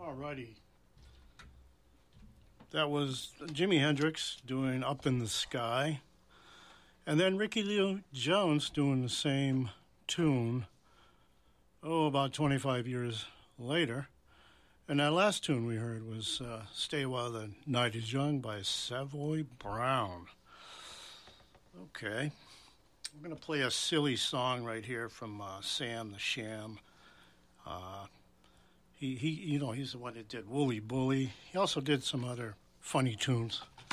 Alrighty. That was Jimi Hendrix doing Up in the Sky. And then Ricky Lee Jones doing the same tune, about 25 years later. And that last tune we heard was Stay While the Night is Young by Savoy Brown. Okay. I'm going to play a silly song right here from Sam the Sham. He's the one that did Wooly Bully. He also did some other funny tunes.